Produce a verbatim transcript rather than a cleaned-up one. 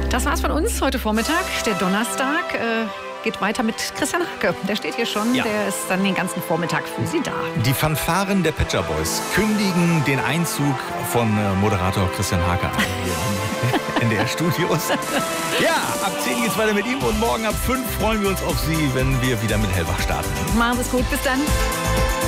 Das war's von uns heute Vormittag. Der Donnerstag äh, geht weiter mit Christian Hacke. Der steht hier schon. Ja. Der ist dann den ganzen Vormittag für Sie da. Die Fanfaren der Pet Shop Boys kündigen den Einzug von äh, Moderator Christian Hacke an hier in N D R-Studios. Ja, ab zehn geht's weiter mit ihm und morgen ab fünf freuen wir uns auf Sie, wenn wir wieder mit Hellwach starten. Machen Sie es gut. Bis dann.